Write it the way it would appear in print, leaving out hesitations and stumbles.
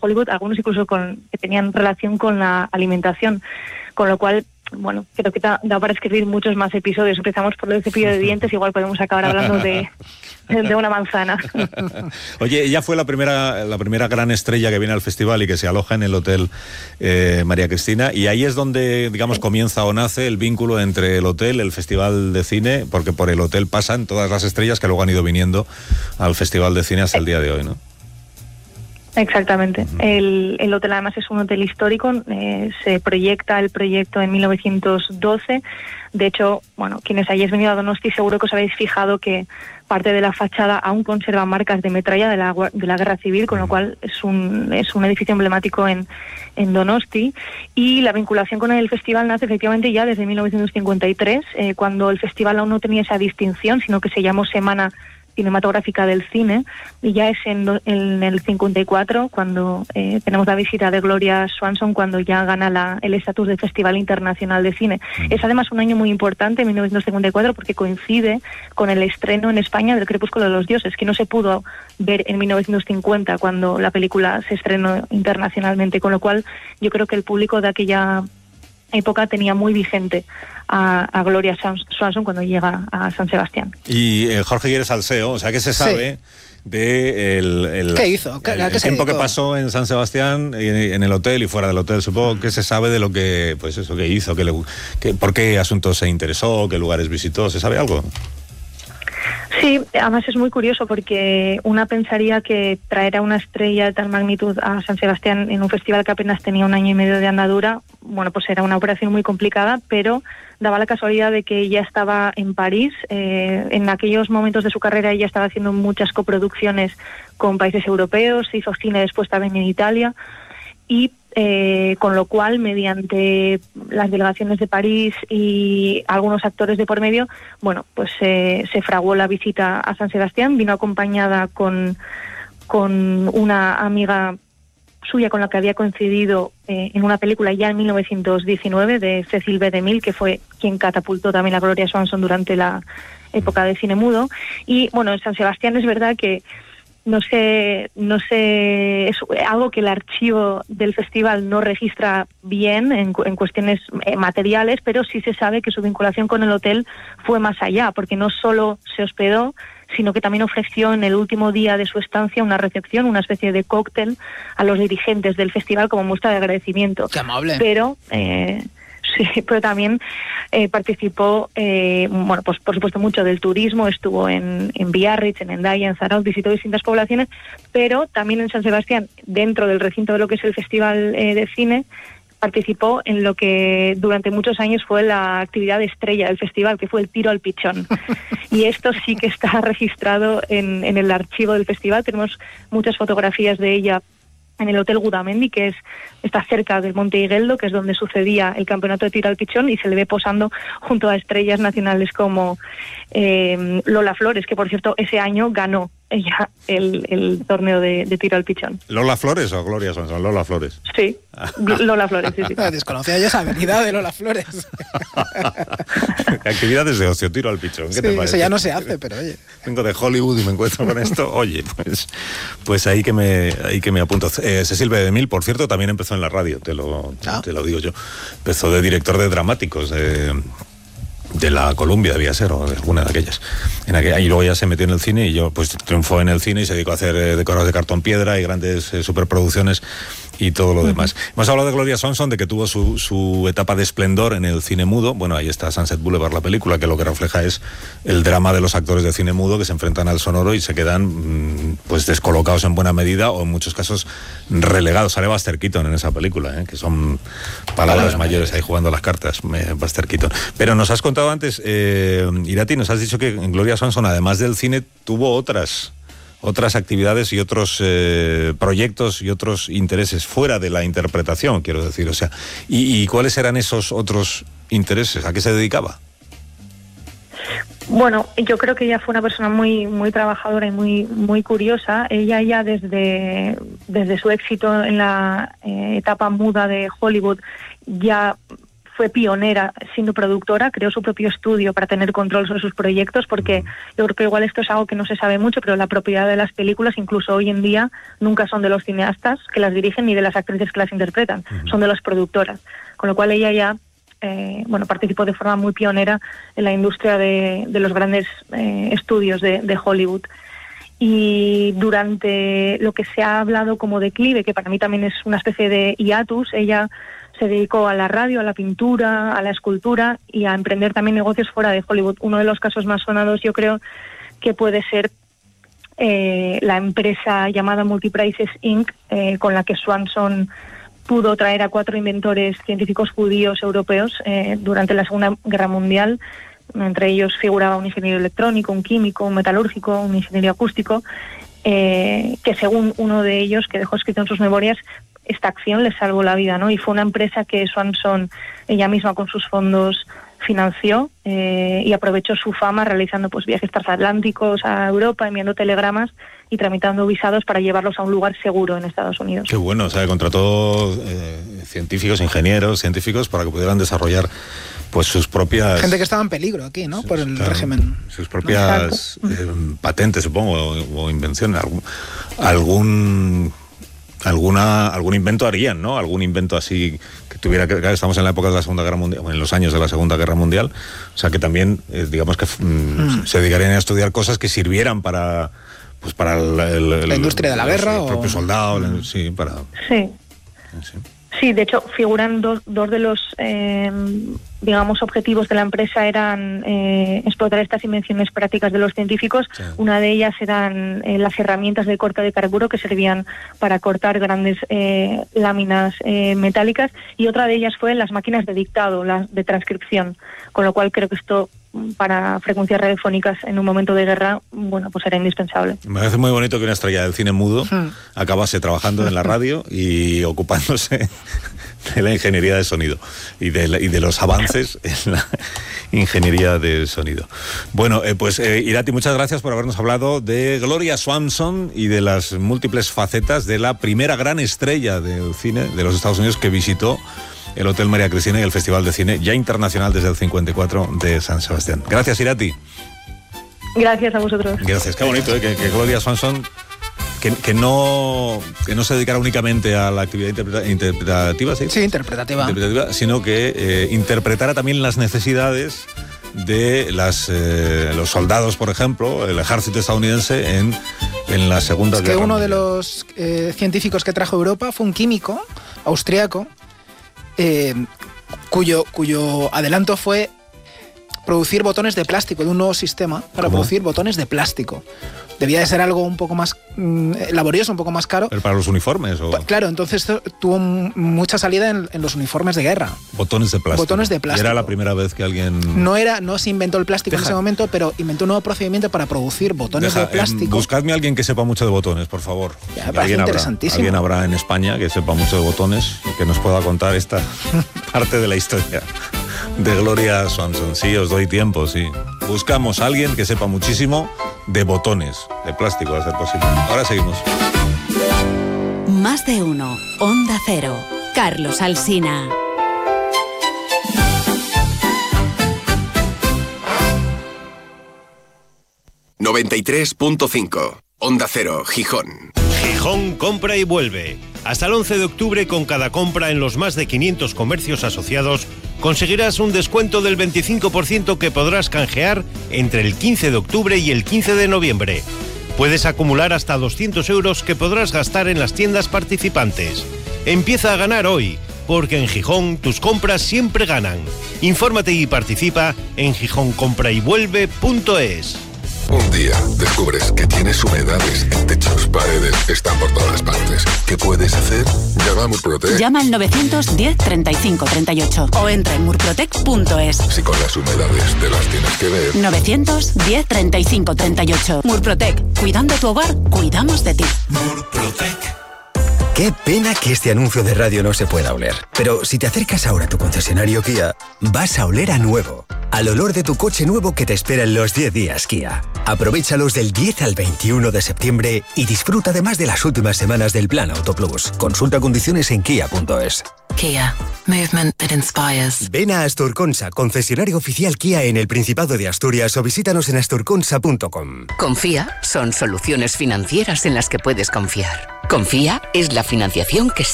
Hollywood, algunos incluso que tenían relación con la alimentación, con lo cual, bueno, creo que da para escribir muchos más episodios. Empezamos por el cepillo de dientes, igual podemos acabar hablando de una manzana. Oye, ella fue la primera gran estrella que viene al festival y que se aloja en el Hotel María Cristina, y ahí es donde, digamos, comienza o nace el vínculo entre el hotel, el Festival de Cine, porque por el hotel pasan todas las estrellas que luego han ido viniendo al Festival de Cine hasta el día de hoy, ¿no? Exactamente. El hotel además es un hotel histórico, se proyecta el proyecto en 1912. De hecho, bueno, quienes hayáis venido a Donosti seguro que os habéis fijado que parte de la fachada aún conserva marcas de metralla de la Guerra Civil, con lo cual es un edificio emblemático en Donosti. Y la vinculación con el festival nace efectivamente ya desde 1953, cuando el festival aún no tenía esa distinción, sino que se llamó Semana Cinematográfica del Cine, y ya es en el 54 cuando tenemos la visita de Gloria Swanson, cuando ya gana el estatus de Festival Internacional de Cine. Es además un año muy importante, 1954, porque coincide con el estreno en España del Crepúsculo de los Dioses, que no se pudo ver en 1950 cuando la película se estrenó internacionalmente, con lo cual yo creo que el público de aquella época tenía muy vigente a Gloria Swanson cuando llega a San Sebastián. Y Jorge Guillén Salseo, o sea, ¿qué se sabe de el ¿Qué hizo? el tiempo que pasó en San Sebastián, en el hotel y fuera del hotel? Supongo que se sabe de lo que, pues eso, que hizo, por qué asuntos se interesó, qué lugares visitó, ¿se sabe algo? Sí, además es muy curioso porque una pensaría que traer a una estrella de tal magnitud a San Sebastián en un festival que apenas tenía 1 año y medio de andadura, bueno, pues era una operación muy complicada, pero daba la casualidad de que ella estaba en París. En aquellos momentos de su carrera ella estaba haciendo muchas coproducciones con países europeos, hizo cine después también en Italia, y con lo cual, mediante las delegaciones de París y algunos actores de por medio, bueno, pues se fraguó la visita a San Sebastián. Vino acompañada con una amiga suya con la que había coincidido en una película ya en 1919 de Cecil B. DeMille, que fue quien catapultó también a Gloria Swanson durante la época de cine mudo. Y bueno, en San Sebastián es verdad que no sé, es algo que el archivo del festival no registra bien en cuestiones materiales, pero sí se sabe que su vinculación con el hotel fue más allá, porque no solo se hospedó, sino que también ofreció en el último día de su estancia una recepción, una especie de cóctel a los dirigentes del festival como muestra de agradecimiento. ¡Qué amable! Pero sí, pero también participó, bueno, pues por supuesto mucho del turismo, estuvo en Biarritz, en Hendaya, en Zarautz, visitó distintas poblaciones, pero también en San Sebastián, dentro del recinto de lo que es el Festival de Cine, participó en lo que durante muchos años fue la actividad estrella del festival, que fue el tiro al pichón. Y esto sí que está registrado en el archivo del festival. Tenemos muchas fotografías de ella en el Hotel Gudamendi, que está cerca del Monte Igueldo, que es donde sucedía el campeonato de tiro al pichón, y se le ve posando junto a estrellas nacionales como Lola Flores, que por cierto ese año ganó ella el torneo de tiro al pichón. ¿Lola Flores o Gloria Swanson? Lola Flores. Sí, Lola Flores, sí. Desconocía yo esa habilidad de Lola Flores. Actividades de ocio, tiro al pichón. ¿Qué te parece? Eso ya no se hace, pero oye. Vengo de Hollywood y me encuentro con esto. Oye, pues ahí que me apunto. Cecil B. DeMille, por cierto, también empezó en la radio, te lo digo yo. Empezó de director de dramáticos de la Columbia, debía ser, o de alguna de aquellas. Y luego ya se metió en el cine y yo pues triunfó en el cine y se dedicó a hacer decorados de cartón piedra y grandes superproducciones y todo lo demás. Hemos hablado de Gloria Swanson, de que tuvo su etapa de esplendor en el cine mudo. Bueno, ahí está Sunset Boulevard, la película, que lo que refleja es el drama de los actores de cine mudo que se enfrentan al sonoro y se quedan pues descolocados en buena medida, o en muchos casos relegados. Sale Buster Keaton en esa película, que son palabras mayores ahí jugando las cartas, Buster Keaton. Pero nos has contado antes, Irati, nos has dicho que Gloria Swanson, además del cine, tuvo otras actividades y otros proyectos y otros intereses fuera de la interpretación, quiero decir, o sea, ¿y cuáles eran esos otros intereses? ¿A qué se dedicaba? Bueno, yo creo que ella fue una persona muy muy trabajadora y muy curiosa. Ella ya desde su éxito en la etapa muda de Hollywood ya fue pionera siendo productora, creó su propio estudio para tener control sobre sus proyectos, porque yo creo que igual esto es algo que no se sabe mucho, pero la propiedad de las películas, incluso hoy en día, nunca son de los cineastas que las dirigen ni de las actrices que las interpretan, son de las productoras. Con lo cual ella ya participó de forma muy pionera en la industria de los grandes estudios de Hollywood. Y durante lo que se ha hablado como declive, que para mí también es una especie de hiatus, ella se dedicó a la radio, a la pintura, a la escultura y a emprender también negocios fuera de Hollywood. Uno de los casos más sonados yo creo que puede ser la empresa llamada Multiprices Inc., con la que Swanson pudo traer a 4 inventores científicos judíos europeos durante la Segunda Guerra Mundial. Entre ellos figuraba un ingeniero electrónico, un químico, un metalúrgico, un ingeniero acústico, que según uno de ellos, que dejó escrito en sus memorias, esta acción les salvó la vida, ¿no? Y fue una empresa que Swanson ella misma con sus fondos financió y aprovechó su fama realizando pues viajes transatlánticos a Europa, enviando telegramas y tramitando visados para llevarlos a un lugar seguro en Estados Unidos. Qué bueno, o sea, contrató científicos para que pudieran desarrollar pues sus propias... Gente que estaba en peligro aquí, ¿no? Por el régimen. Sus propias patentes, supongo, o invenciones. Algún invento harían, ¿no? Algún invento así que tuviera que... Estamos en la época de la Segunda Guerra Mundial, en los años de la Segunda Guerra Mundial, o sea que también, digamos que se dedicarían a estudiar cosas que sirvieran para... Pues para la industria de la guerra, el propio soldado, Sí. Sí, de hecho, figuran dos de los, objetivos de la empresa eran explotar estas invenciones prácticas de los científicos. Sí. Una de ellas eran las herramientas de corte de carburo que servían para cortar grandes láminas metálicas, y otra de ellas fue las máquinas de dictado, las de transcripción, con lo cual creo que esto para frecuencias radiofónicas en un momento de guerra, pues era indispensable. Me parece muy bonito que una estrella del cine mudo acabase trabajando en la radio y ocupándose de la ingeniería de sonido y de los avances en la ingeniería de sonido. Bueno, Irati, muchas gracias por habernos hablado de Gloria Swanson y de las múltiples facetas de la primera gran estrella del cine de los Estados Unidos que visitó el Hotel María Cristina y el Festival de Cine ya internacional desde el 54 de San Sebastián. Gracias, Irati. Gracias a vosotros. Gracias. Qué bonito, que Gloria Swanson que no se dedicara únicamente a la actividad interpretativa, ¿sí? Sí, interpretativa, sino que interpretara también las necesidades de los soldados, por ejemplo, el ejército estadounidense en la Segunda Guerra Mundial. Uno de los científicos que trajo a Europa fue un químico austriaco cuyo adelanto fue producir botones de plástico, de un nuevo sistema para producir botones de plástico. Debía de ser algo un poco más laborioso, un poco más caro. ¿Pero para los uniformes? Claro, entonces tuvo mucha salida en los uniformes de guerra. Botones de plástico. Botones de plástico. Y era la primera vez que alguien... No se inventó el plástico en ese momento, pero inventó un nuevo procedimiento para producir botones de plástico. Buscadme a alguien que sepa mucho de botones, por favor. Alguien habrá en España que sepa mucho de botones y que nos pueda contar esta parte de la historia de Gloria Swanson. Sí, os doy tiempo, sí. Buscamos a alguien que sepa muchísimo de botones, de plástico, a ser posible. Ahora seguimos. Más de uno. Onda Cero. Carlos Alsina. ...93.5... Onda Cero, Gijón. Gijón compra y vuelve. Hasta el 11 de octubre, con cada compra en los más de 500 comercios asociados, conseguirás un descuento del 25% que podrás canjear entre el 15 de octubre y el 15 de noviembre. Puedes acumular hasta 200 euros que podrás gastar en las tiendas participantes. Empieza a ganar hoy, porque en Gijón tus compras siempre ganan. Infórmate y participa en gijoncomprayvuelve.es. Un día descubres que tienes humedades en techos, paredes, están por todas partes. ¿Qué puedes hacer? Llama a Murprotec. Llama al 910 35 38 o entra en murprotec.es. Si con las humedades te las tienes que ver. 910 35 38. Murprotec. Cuidando tu hogar, cuidamos de ti. Murprotec. Qué pena que este anuncio de radio no se pueda oler. Pero si te acercas ahora a tu concesionario Kia, vas a oler a nuevo. al olor de tu coche nuevo que te espera en los 10 días Kia. Aprovéchalos del 10 al 21 de septiembre y disfruta además de las últimas semanas del Plan Auto Plus. Consulta condiciones en kia.es. Kia. Movement that inspires. Ven a Asturconsa, concesionario oficial Kia en el Principado de Asturias, o visítanos en asturconsa.com. Confía son soluciones financieras en las que puedes confiar. Confía es la financiación que